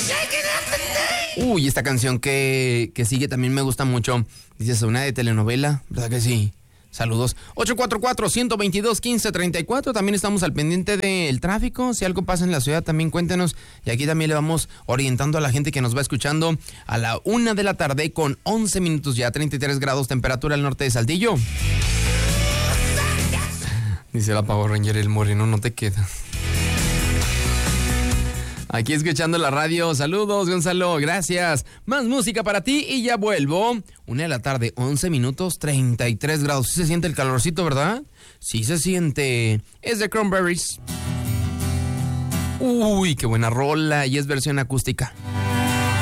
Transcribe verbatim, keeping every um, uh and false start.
Uy, esta canción que, que sigue también me gusta mucho. Dices, una de telenovela, ¿verdad que sí? Saludos. ocho cuatro cuatro, uno dos dos, uno cinco tres cuatro. También estamos al pendiente del tráfico. Si algo pasa en la ciudad, también cuéntenos. Y aquí también le vamos orientando a la gente que nos va escuchando a la una de la tarde con once minutos ya, treinta y tres grados, temperatura al norte de Saltillo. Dice la Power Ranger, el moreno no te queda. Aquí escuchando la radio. Saludos, Gonzalo, gracias. Más música para ti y ya vuelvo. Una de la tarde, once minutos, treinta y tres grados. ¿Sí se siente el calorcito, verdad? Sí se siente. Es de Cranberries. Uy, qué buena rola y es versión acústica.